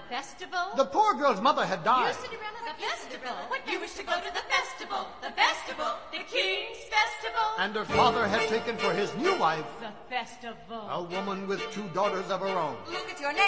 festival? The poor girl's mother had died. You, Cinderella, the festival. What, you wish to go to the festival? The festival? The King's festival? And her father had taken for his new wife The festival. a woman with 2 daughters of her own. Look at your name.